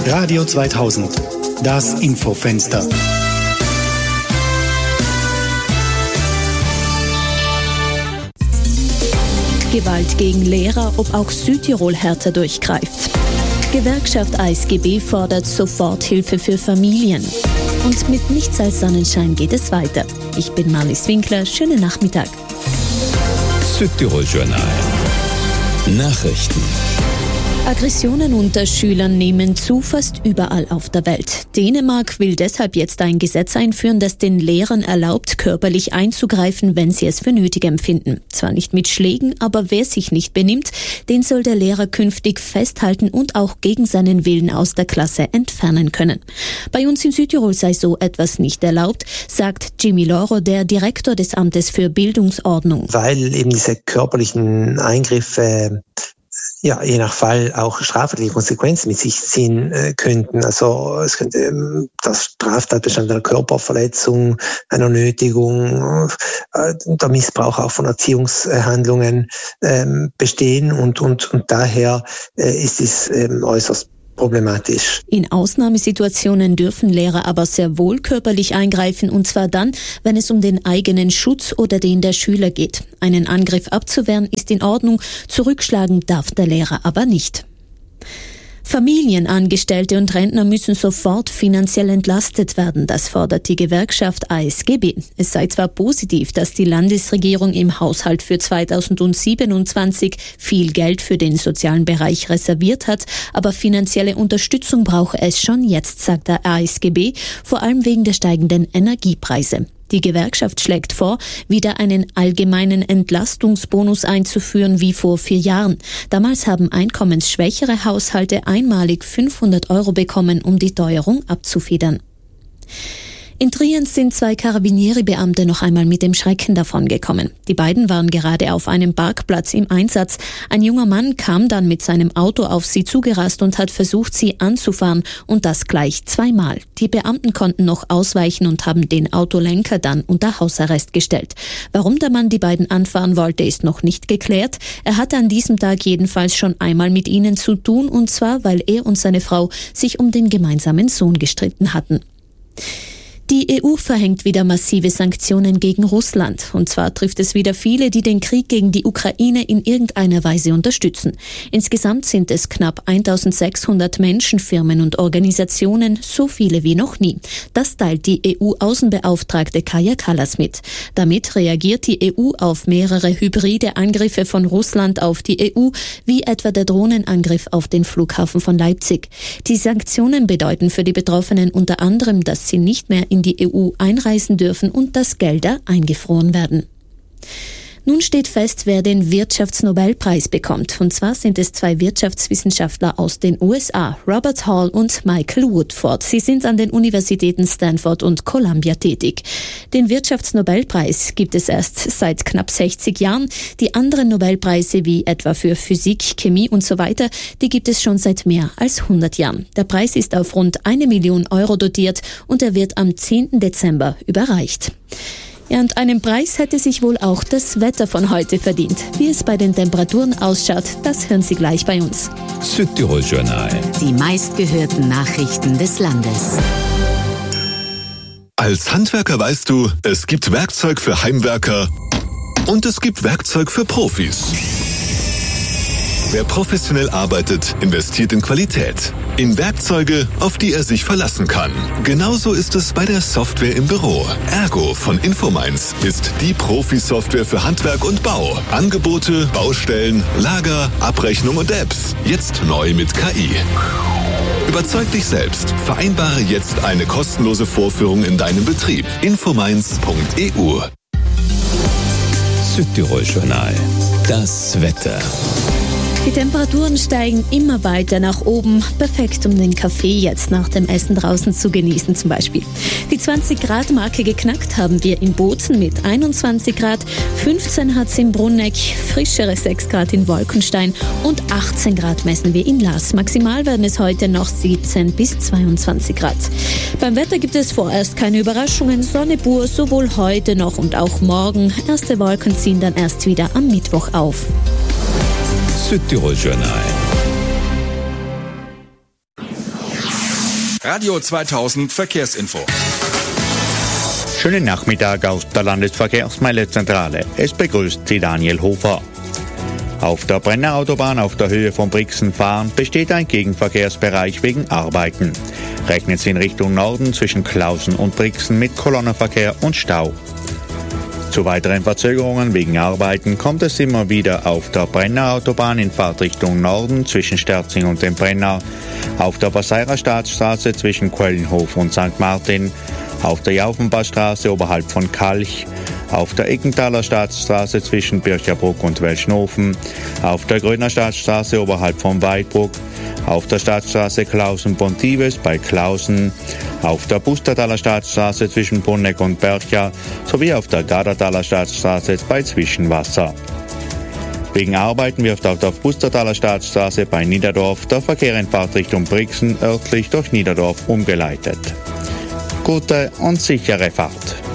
Radio 2000, das Infofenster. Gewalt gegen Lehrer, ob auch Südtirol härter durchgreift. Gewerkschaft ASGB fordert Soforthilfe für Familien. Und mit nichts als Sonnenschein geht es weiter. Ich bin Marlies Winkler, schönen Nachmittag. Südtirol Journal. Nachrichten. Aggressionen unter Schülern nehmen zu, fast überall auf der Welt. Dänemark will deshalb jetzt ein Gesetz einführen, das den Lehrern erlaubt, körperlich einzugreifen, wenn sie es für nötig empfinden. Zwar nicht mit Schlägen, aber wer sich nicht benimmt, den soll der Lehrer künftig festhalten und auch gegen seinen Willen aus der Klasse entfernen können. Bei uns in Südtirol sei so etwas nicht erlaubt, sagt Jimmy Loro, der Direktor des Amtes für Bildungsordnung. Weil eben diese körperlichen Eingriffe je nach Fall auch strafrechtliche Konsequenzen mit sich ziehen könnten. Also es könnte das Straftatbestand einer Körperverletzung, einer Nötigung, der Missbrauch auch von Erziehungshandlungen bestehen und daher ist es äußerst problematisch. In Ausnahmesituationen dürfen Lehrer aber sehr wohl körperlich eingreifen, und zwar dann, wenn es um den eigenen Schutz oder den der Schüler geht. Einen Angriff abzuwehren ist in Ordnung, zurückschlagen darf der Lehrer aber nicht. Familienangestellte und Rentner müssen sofort finanziell entlastet werden, das fordert die Gewerkschaft ASGB. Es sei zwar positiv, dass die Landesregierung im Haushalt für 2027 viel Geld für den sozialen Bereich reserviert hat, aber finanzielle Unterstützung brauche es schon jetzt, sagt der ASGB, vor allem wegen der steigenden Energiepreise. Die Gewerkschaft schlägt vor, wieder einen allgemeinen Entlastungsbonus einzuführen wie vor 4 Jahren. Damals haben einkommensschwächere Haushalte einmalig 500 € bekommen, um die Teuerung abzufedern. In Trient sind 2 Carabinieri-Beamte noch einmal mit dem Schrecken davongekommen. Die beiden waren gerade auf einem Parkplatz im Einsatz. Ein junger Mann kam dann mit seinem Auto auf sie zugerast und hat versucht, sie anzufahren, und das gleich 2-mal. Die Beamten konnten noch ausweichen und haben den Autolenker dann unter Hausarrest gestellt. Warum der Mann die beiden anfahren wollte, ist noch nicht geklärt. Er hatte an diesem Tag jedenfalls schon einmal mit ihnen zu tun, und zwar, weil er und seine Frau sich um den gemeinsamen Sohn gestritten hatten. Die EU verhängt wieder massive Sanktionen gegen Russland. Und zwar trifft es wieder viele, die den Krieg gegen die Ukraine in irgendeiner Weise unterstützen. Insgesamt sind es knapp 1600 Menschen, Firmen und Organisationen, so viele wie noch nie. Das teilt die EU-Außenbeauftragte Kaja Kallas mit. Damit reagiert die EU auf mehrere hybride Angriffe von Russland auf die EU, wie etwa der Drohnenangriff auf den Flughafen von Leipzig. Die Sanktionen bedeuten für die Betroffenen unter anderem, dass sie nicht mehr in die EU einreisen dürfen und dass Gelder eingefroren werden. Nun steht fest, wer den Wirtschaftsnobelpreis bekommt. Und zwar sind es 2 Wirtschaftswissenschaftler aus den USA, Robert Hall und Michael Woodford. Sie sind an den Universitäten Stanford und Columbia tätig. Den Wirtschaftsnobelpreis gibt es erst seit knapp 60 Jahren. Die anderen Nobelpreise, wie etwa für Physik, Chemie und so weiter, die gibt es schon seit mehr als 100 Jahren. Der Preis ist auf rund 1 Million € dotiert und er wird am 10. Dezember überreicht. Ja, und einen Preis hätte sich wohl auch das Wetter von heute verdient. Wie es bei den Temperaturen ausschaut, das hören Sie gleich bei uns. Südtirol Journal. Die meistgehörten Nachrichten des Landes. Als Handwerker weißt du, es gibt Werkzeug für Heimwerker und es gibt Werkzeug für Profis. Wer professionell arbeitet, investiert in Qualität. In Werkzeuge, auf die er sich verlassen kann. Genauso ist es bei der Software im Büro. Ergo von Infominds ist die Profi-Software für Handwerk und Bau. Angebote, Baustellen, Lager, Abrechnung und Apps. Jetzt neu mit KI. Überzeug dich selbst. Vereinbare jetzt eine kostenlose Vorführung in deinem Betrieb. Infominds.eu. Südtirol Journal. Das Wetter. Die Temperaturen steigen immer weiter nach oben. Perfekt, um den Kaffee jetzt nach dem Essen draußen zu genießen zum Beispiel. Die 20-Grad-Marke geknackt haben wir in Bozen mit 21 Grad, 15 hat es in Brunegg, frischere 6 Grad in Wolkenstein und 18 Grad messen wir in Laas. Maximal werden es heute noch 17 bis 22 Grad. Beim Wetter gibt es vorerst keine Überraschungen. Sonne pur, sowohl heute noch und auch morgen. Erste Wolken ziehen dann erst wieder am Mittwoch auf. Südtirol Journal. Radio 2000 Verkehrsinfo. Schönen Nachmittag aus der Landesverkehrsmeldezentrale. Es begrüßt Sie Daniel Hofer. Auf der Brennerautobahn auf der Höhe von Brixen-Fahren besteht ein Gegenverkehrsbereich wegen Arbeiten. Rechnen Sie in Richtung Norden zwischen Klausen und Brixen mit Kolonnenverkehr und Stau. Zu weiteren Verzögerungen wegen Arbeiten kommt es immer wieder auf der Brennerautobahn in Fahrtrichtung Norden zwischen Sterzing und dem Brenner, auf der Passeirer Staatsstraße zwischen Quellenhof und St. Martin, auf der Jaufenbachstraße oberhalb von Kalch, auf der Eckenthaler Staatsstraße zwischen Bircherbruck und Welschnofen, auf der Gröner Staatsstraße oberhalb von Weidbruck, auf der Staatsstraße Klausen-Pontives bei Klausen, auf der Bustertaler Staatsstraße zwischen Brunneck und Bercha sowie auf der Gardertaler Staatsstraße bei Zwischenwasser. Wegen Arbeiten wird auf der Bustertaler Staatsstraße bei Niederdorf der Verkehr in Fahrtrichtung Brixen örtlich durch Niederdorf umgeleitet. Gute und sichere Fahrt.